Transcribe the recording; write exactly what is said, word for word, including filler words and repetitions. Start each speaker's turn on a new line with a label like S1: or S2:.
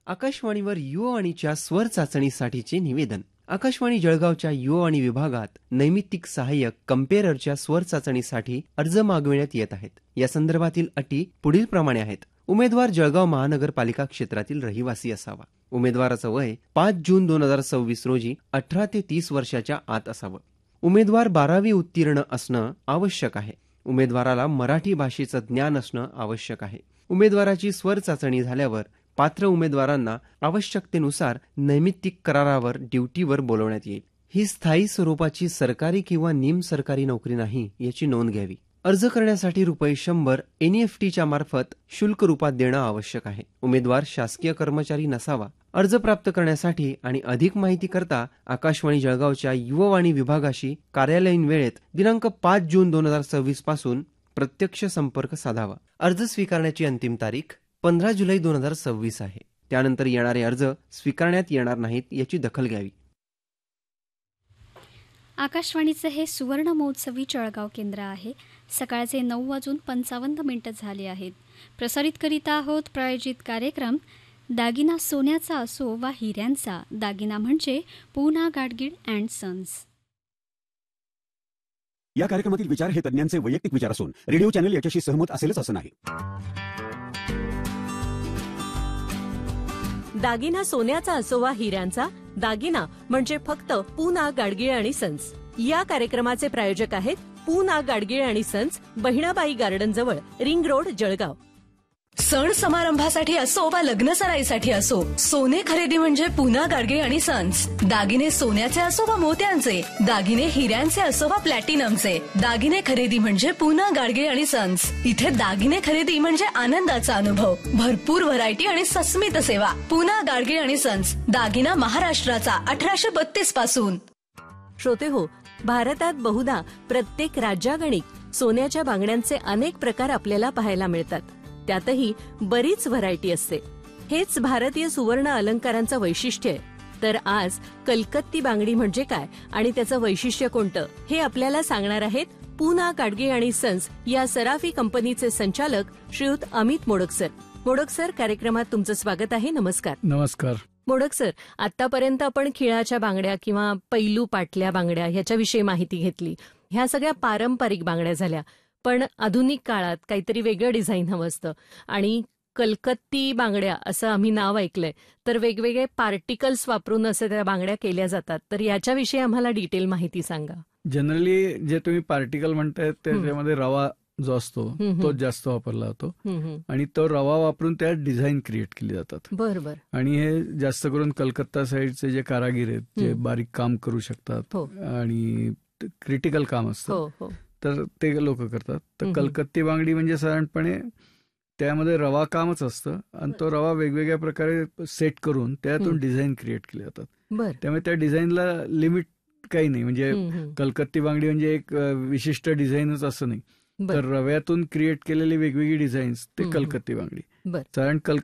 S1: आकाशवाणीवर युवावाणीच्या स्वर चाचणीसाठीचे निवेदन. आकाशवाणी जळगावच्या युवावाणी विभागात नैमित्तिक सहाय्यक कम्पेअरच्या स्वर चाचणीसाठी अर्ज मागविण्यात येत आहेत. या संदर्भातील अटी पुढील प्रमाणे आहेत. उमेदवार जळगाव महानगरपालिका क्षेत्रातील रहिवासी असावा. उमेदवाराचं वय पाच जून दोन हजार सव्वीस रोजी अठरा ते तीस वर्षाच्या आत असावं. उमेदवार बारावी उत्तीर्ण असणं आवश्यक आहे. उमेदवाराला मराठी भाषेचं ज्ञान असणं आवश्यक आहे. उमेदवाराची स्वर चाचणी झाल्यावर पात्र उमेदवारांना आवश्यकतेनुसार नैमित्तिक करारावर ड्युटीवर बोलवण्यात येईल. ही स्थायी स्वरूपाची सरकारी किंवा निमसरकारी नोकरी नाही याची नोंद घ्यावी. अर्ज करण्यासाठी रुपये शंभर एनईएफटीच्या मार्फत शुल्क रूपात देणं आवश्यक आहे. उमेदवार शासकीय कर्मचारी नसावा. अर्ज प्राप्त करण्यासाठी आणि अधिक माहिती करता आकाशवाणी जळगावच्या युववाणी विभागाशी कार्यालयीन वेळेत दिनांक पाच जून दोन हजार सव्वीस पासून प्रत्यक्ष संपर्क साधावा. अर्ज स्वीकारण्याची अंतिम तारीख पंधरा जुलै दोन हजार सव्वीस आहे. त्यानंतर येणारे अर्ज स्वीकारण्यात येणार नाहीत याची दखल घ्यावी.
S2: आकाशवाणीचे हे सुवर्ण महोत्सवी जळगाव केंद्र आहे. सकाळचे नऊ वाजून पंचावन्न मिनिटं झाले आहेत. प्रसारित करीत आहोत प्रायोजित कार्यक्रम दागिना सोन्याचा असो वा हिऱ्यांचा. दागिना म्हणजे पूना गाडगीळ अँड सन्स.
S3: या कार्यक्रमातील विचार हे तज्ञांचे वैयक्तिक विचार असून रेडिओ चॅनल याच्याशी सहमत असेलच असं नाही.
S4: दागिना सोन्याचा असो वा हिऱ्यांचा. दागिना म्हणजे फक्त पूना गाडगीळ आणि सन्स. या कार्यक्रमाचे प्रायोजक आहेत पूना गाडगीळ आणि सन्स, बहिणाबाई गार्डन जवळ, रिंग रोड, जळगाव.
S5: सण समारंभासाठी असो वा लग्न सराईसाठी असो, सोने खरेदी म्हणजे पूना गाडगीळ आणि सन्स. दागिने सोन्याचे असो वा मोत्यांचे, दागिने हिऱ्यांचे असो वा प्लॅटिनमचे, दागिने खरेदी म्हणजे पूना गाडगीळ आणि सन्स. इथे दागिने खरेदी म्हणजे आनंदाचा अनुभव, भरपूर व्हरायटी आणि सस्मित सेवा. पूना गाडगीळ आणि सन्स, दागिना महाराष्ट्राचा अठराशे बत्तीस पासून.
S4: श्रोते हो, भारतात बहुधा प्रत्येक राज्यागणिक सोन्याच्या बांगड्यांचे अनेक प्रकार आपल्याला पाहायला मिळतात. त्यातही बरीच व्हरायटी असते. हेच भारतीय सुवर्ण अलंकारांचं वैशिष्ट्य आहे. तर आज कलकत्ती बांगडी म्हणजे काय आणि त्याचं वैशिष्ट्य कोणतं हे आपल्याला सांगणार आहेत पूना गाडगीळ आणि सन्स या सराफी कंपनीचे संचालक श्रीयुत अमित मोडक सर. मोडक सर, कार्यक्रमात तुमचं स्वागत आहे. नमस्कार.
S6: नमस्कार.
S4: मोडक सर, आतापर्यंत आपण खिळाच्या बांगड्या किंवा पैलू पाटल्या बांगड्या ह्याच्याविषयी माहिती घेतली. ह्या सगळ्या पारंपरिक बांगड्या झाल्या. पण आधुनिक काळात काहीतरी वेगळं डिझाईन हवं असतं आणि कलकत्ती बांगड्या असं आम्ही नाव ऐकलंय. तर वेगवेगळे पार्टिकल्स वापरून असं त्या बांगड्या केल्या जातात. तर याच्याविषयी आम्हाला डिटेल माहिती सांगा.
S6: जनरली जे तुम्ही पार्टिकल म्हणताय त्याच्यामध्ये रवा जो असतो तो जास्त वापरला जातो आणि तो रवा वापरून त्यात डिझाईन क्रिएट केली जातात.
S4: बरोबर.
S6: आणि हे जास्त करून कलकत्ता साईडचे जे कारागीर आहेत जे बारीक काम करू शकतात आणि क्रिटिकल काम असतं तर ते लोक करतात. तर कलकत्ती बांगडी म्हणजे साधारणपणे त्यामध्ये रवा कामच असतं आणि तो रवा वेगवेगळ्या प्रकारे सेट करून त्यातून डिझाईन क्रिएट केले जातात. त्यामुळे त्या डिझाईनला लिमिट काही नाही. म्हणजे कलकत्ती बांगडी म्हणजे एक विशिष्ट डिझाईनच असं नाही, तर रव्यातून क्रिएट केलेली वेगवेगळी डिझाईन्स ते कलकत्ती बांगडी.
S4: बरं.
S6: कारण